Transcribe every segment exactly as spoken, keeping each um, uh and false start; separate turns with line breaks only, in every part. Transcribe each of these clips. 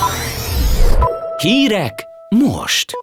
Hírek most!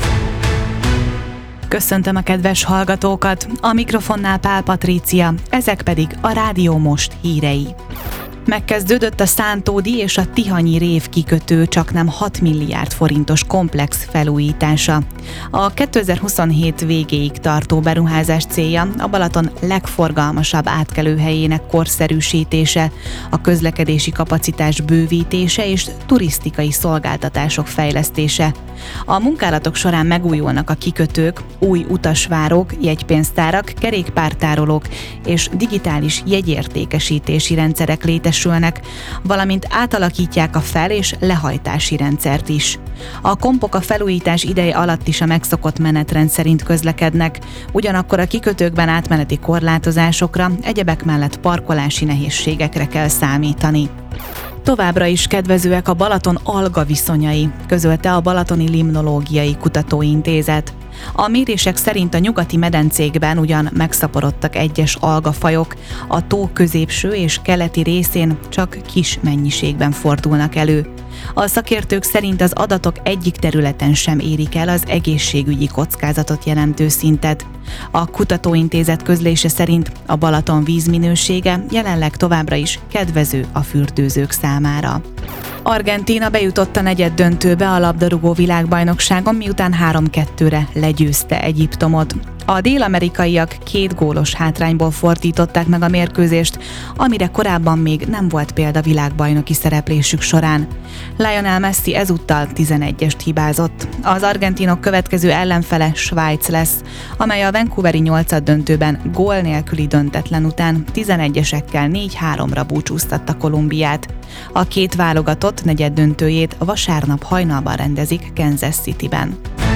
Köszöntöm a kedves hallgatókat, a mikrofonnál Pál Patrícia, ezek pedig a Rádió Most hírei. Megkezdődött a Szántódi és a Tihanyi rév kikötő csaknem hat milliárd forintos komplex felújítása. A kétezer-huszonhét végéig tartó beruházás célja a Balaton legforgalmasabb átkelőhelyének korszerűsítése, a közlekedési kapacitás bővítése és turisztikai szolgáltatások fejlesztése. A munkálatok során megújulnak a kikötők, új utasvárok, jegypénztárak, kerékpártárolók és digitális jegyértékesítési rendszerek létesülnek, valamint átalakítják a fel- és lehajtási rendszert is. A kompok a felújítás ideje alatt is a megszokott menetrend szerint közlekednek, ugyanakkor a kikötőkben átmeneti korlátozásokra, egyebek mellett parkolási nehézségekre kell számítani. Továbbra is kedvezőek a Balaton alga viszonyai, közölte a Balatoni Limnológiai Kutatóintézet. A mérések szerint a nyugati medencékben ugyan megszaporodtak egyes algafajok, a tó középső és keleti részén csak kis mennyiségben fordulnak elő. A szakértők szerint az adatok egyik területen sem érik el az egészségügyi kockázatot jelentő szintet. A kutatóintézet közlése szerint a Balaton vízminősége jelenleg továbbra is kedvező a fürdőzők számára. Argentína bejutott a negyeddöntőbe a labdarúgó világbajnokságon, miután három kettőre legyőzte Egyiptomot. A dél-amerikaiak két gólos hátrányból fordították meg a mérkőzést, amire korábban még nem volt példa világbajnoki szereplésük során. Lionel Messi ezúttal tizenegyest hibázott. Az argentinok következő ellenfele Svájc lesz, amely a vancouveri nyolcaddöntőben gól nélküli döntetlen után tizenegyesekkel négy háromra búcsúztatta Kolumbiát. A két válogatott negyeddöntőjét vasárnap hajnalban rendezik Kansas Cityben.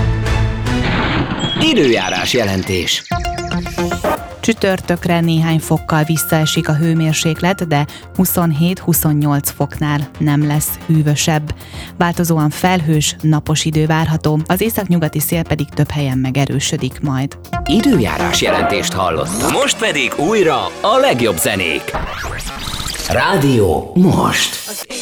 Időjárás jelentés.
Csütörtökre néhány fokkal visszaesik a hőmérséklet, de huszonhét-huszonnyolc foknál nem lesz hűvösebb. Változóan felhős, napos idő várható, az északnyugati szél pedig több helyen megerősödik majd.
Időjárás jelentést hallottak. Most pedig újra a legjobb zenék. Rádió Most.